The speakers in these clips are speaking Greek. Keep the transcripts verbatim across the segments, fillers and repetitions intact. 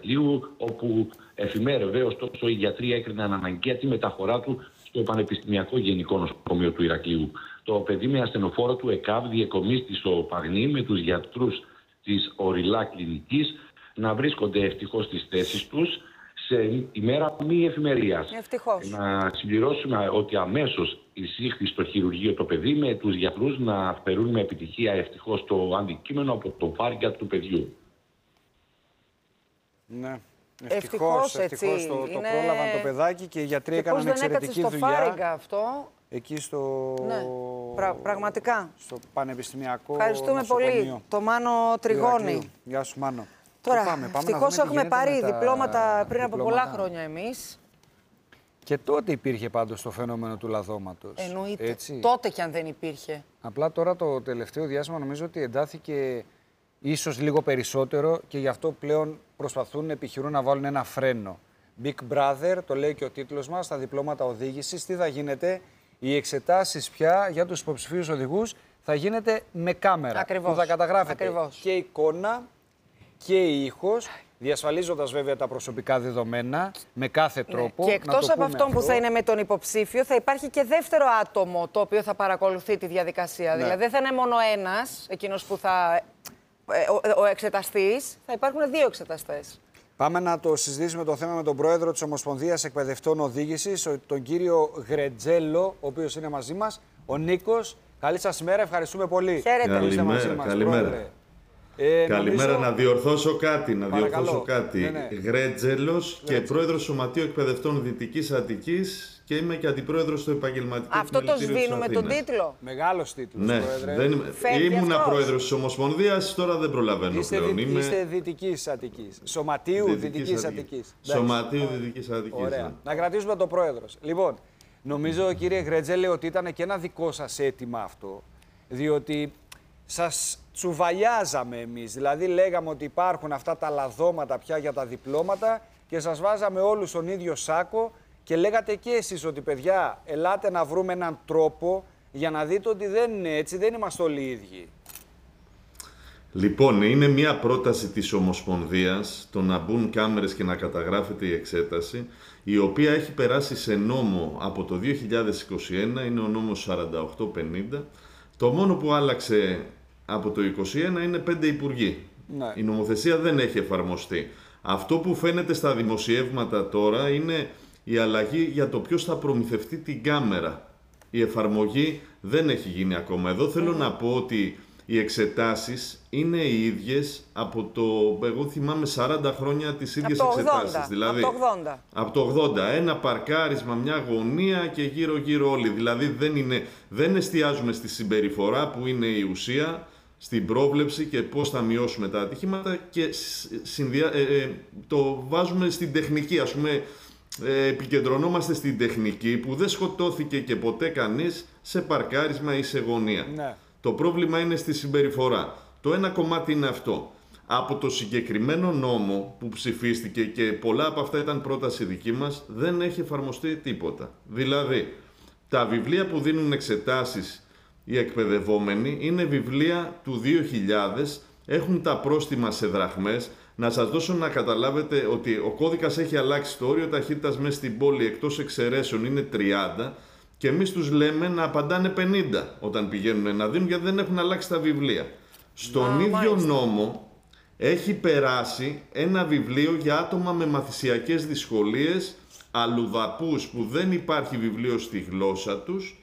Ηρακλείου, όπου εφημέρευε, ωστόσο οι γιατροί έκριναν αναγκαία τη μεταφορά του στο Πανεπιστημιακό Γενικό Νοσοκομείο του Ηρακλείου. Το παιδί με ασθενοφόρο του ΕΚΑΒ διεκομίστη στο Παγνί με τους γιατρούς της Οριλά Κλινικής να βρίσκονται ευτυχώς στις θέσεις τους σε ημέρα μη εφημερίας. Ευτυχώς. Να συμπληρώσουμε ότι αμέσως εισήχθη στο χειρουργείο το παιδί με τους γιατρούς να φέρουν με επιτυχία ευτυχώς το αντικείμενο από το βάρυγγα του παιδιού. Ναι. Ευτυχώς, ευτυχώς έτσι. το, το Είναι... πρόλαβαν το παιδάκι και οι γιατροί και έκαναν εξαιρετική στο δουλειά. Φάρυγγα αυτό. Εκεί στο... Ναι. Πρα, πραγματικά. Στο Πανεπιστημιακό Ευχαριστούμε Νοσοκομείο. πολύ. Το Μάνο Τριγώνη. Γεια σου, Μάνο. Τώρα, πάμε, πάμε ευτυχώς έχουμε πάρει διπλώματα πριν από διπλώματα. πολλά χρόνια εμείς. Και τότε υπήρχε πάντως το φαινόμενο του λαδώματος. Εννοείται. Έτσι. Τότε κι αν δεν υπήρχε. Απλά τώρα το τελευταίο διάστημα νομίζω ότι εντάθηκε ίσως λίγο περισσότερο και γι' αυτό πλέον προσπαθούν, επιχειρούν να βάλουν ένα φρένο. Big Brother, το λέει και ο τίτλος μας, στα διπλώματα οδήγησης. Τι θα γίνεται, οι εξετάσεις πια για τους υποψηφίους οδηγούς θα γίνεται με κάμερα. Ακριβώς. Που θα καταγράφεται Ακριβώς. και εικόνα και ήχος, διασφαλίζοντας βέβαια τα προσωπικά δεδομένα με κάθε τρόπο. Και εκτός από αυτόν που θα είναι με τον υποψήφιο, θα υπάρχει και δεύτερο άτομο το οποίο θα παρακολουθεί τη διαδικασία. Ναι. Δηλαδή δεν θα είναι μόνο ένας, εκείνος που θα... Ο, ο εξεταστής, θα υπάρχουν δύο εξεταστές. Πάμε να το συζητήσουμε το θέμα με τον πρόεδρο της Ομοσπονδίας Εκπαιδευτών Οδήγησης, τον κύριο Γρετζέλο, ο οποίος είναι μαζί μας. Ο Νίκος, καλή σας ημέρα, ευχαριστούμε πολύ. Χαίρετε. Καλημέρα, μας, καλημέρα. Ε, Καλημέρα, νομίζω... να διορθώσω κάτι, να Παρακαλώ. διορθώσω κάτι. Ναι, ναι. Γρέτζελος και πρόεδρος Σωματείου Εκπαιδευτών Δυτικής Αττικής και είμαι και αντιπρόεδρος στο Επαγγελματικό Αυτό το Επιμελητήριο της σβήνουμε τον Αθήνας. τίτλο. Μεγάλος τίτλος, Ναι, πρόεδρε. δεν είμαι... ήμουνα αυτός. πρόεδρος της Ομοσπονδίας, τώρα δεν προλαβαίνω Είστε, πλέον. δι... Είμαι... είστε Δυτικής Αττικής. Σωματείου Δυτικής Δυτικής Αττικής. Αττικής. Σωματείου Εντάξει. Δυτικής Αττικής. Ωραία. Ναι. Να κρατήσουμε τον πρόεδρος. Λοιπόν, νομίζω κύριε Γρετζέλε ότι ήταν και ένα δικό σας αίτημα αυτό, διότι σας τσουβαλιάζαμε εμείς. Δηλαδή λέγαμε ότι υπάρχουν αυτά τα λαδώματα πια για τα διπλώματα και σας βάζαμε όλους στον ίδιο σάκο και λέγατε και εσείς ότι παιδιά, ελάτε να βρούμε έναν τρόπο για να δείτε ότι δεν είναι έτσι, δεν είμαστε όλοι οι ίδιοι. Λοιπόν, είναι μια πρόταση της Ομοσπονδίας το να μπουν κάμερες και να καταγράφεται η εξέταση, η οποία έχει περάσει σε νόμο από το δύο χιλιάδες είκοσι ένα, είναι ο νόμος σαράντα οκτώ πενήντα. Το μόνο που άλλαξε από το είκοσι ένα είναι πέντε υπουργοί. Ναι. Η νομοθεσία δεν έχει εφαρμοστεί. Αυτό που φαίνεται στα δημοσιεύματα τώρα είναι η αλλαγή για το ποιος θα προμηθευτεί την κάμερα. Η εφαρμογή δεν έχει γίνει ακόμα. Εδώ θέλω mm. να πω ότι οι εξετάσεις είναι οι ίδιες από το, εγώ θυμάμαι, σαράντα χρόνια τις ίδιες από το εξετάσεις. ογδόντα, Δηλαδή, από το ογδόντα. Από το ογδόντα. Ένα παρκάρισμα, μια γωνία και γύρω-γύρω όλοι. Δηλαδή δεν, είναι, δεν εστιάζουμε στη συμπεριφορά που είναι η ουσία, στην πρόβλεψη και πώς θα μειώσουμε τα ατυχήματα και συνδυα... ε, ε, το βάζουμε στην τεχνική. Ας πούμε, ε, επικεντρωνόμαστε στην τεχνική που δεν σκοτώθηκε και ποτέ κανείς σε παρκάρισμα ή σε γωνία. Ναι. Το πρόβλημα είναι στη συμπεριφορά. Το ένα κομμάτι είναι αυτό. Από το συγκεκριμένο νόμο που ψηφίστηκε και πολλά από αυτά ήταν πρόταση δική μας, δεν έχει εφαρμοστεί τίποτα. Δηλαδή, τα βιβλία που δίνουν εξετάσεις οι εκπαιδευόμενοι είναι βιβλία του δύο χιλιάδες, έχουν τα πρόστιμα σε δραχμές. Να σας δώσω να καταλάβετε ότι ο κώδικας έχει αλλάξει, το όριο ταχύτητας μέσα στην πόλη εκτός εξαιρέσεων είναι τριάντα και εμείς τους λέμε να απαντάνε πενήντα όταν πηγαίνουν να δίνουν, γιατί δεν έχουν αλλάξει τα βιβλία. Στον Α, ίδιο μάλιστα. νόμο έχει περάσει ένα βιβλίο για άτομα με μαθησιακές δυσκολίες, αλλουδαπούς που δεν υπάρχει βιβλίο στη γλώσσα τους,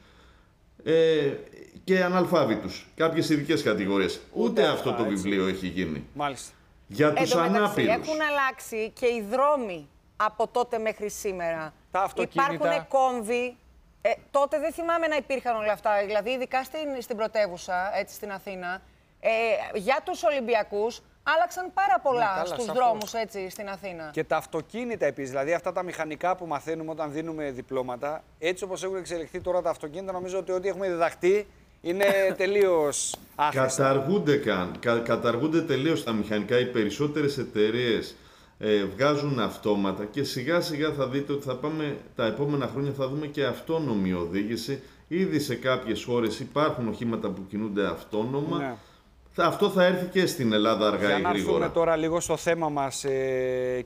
ε, και αναλφάβητους, κάποιες ειδικές κατηγορίες. Ούτε, Ούτε αυτό αυτά, το έτσι. βιβλίο έχει γίνει. Μάλιστα. Για τους Εν τω μεταξύ, ανάπηρους. έχουν αλλάξει και οι δρόμοι από τότε μέχρι σήμερα. Τα αυτοκίνητα. Υπάρχουν κόμβοι. Ε, τότε δεν θυμάμαι να υπήρχαν όλα αυτά. Δηλαδή, ειδικά στην, στην πρωτεύουσα, έτσι, στην Αθήνα, ε, για τους Ολυμπιακούς άλλαξαν πάρα πολλά Ναι, καλά, στους σαφώς. δρόμους, έτσι, στην Αθήνα. Και τα αυτοκίνητα επίσης, δηλαδή αυτά τα μηχανικά που μαθαίνουμε όταν δίνουμε διπλώματα, έτσι όπως έχουν εξελιχθεί τώρα τα αυτοκίνητα, νομίζω ότι ό,τι έχουμε διδαχτεί είναι τελείως άχρηστα. Καταργούνται καν. Κα, καταργούνται τελείως τα μηχανικά. Οι περισσότερες εταιρείες ε, βγάζουν αυτόματα και σιγά σιγά θα δείτε ότι θα πάμε τα επόμενα χρόνια θα δούμε και αυτόνομη οδήγηση. Ήδη σε κάποιες χώρες υπάρχουν οχήματα που κινούνται αυτόνομα. Ναι. Θα, αυτό θα έρθει και στην Ελλάδα αργά Για ή να έρθουμε γρήγορα. τώρα λίγο στο θέμα μας, ε,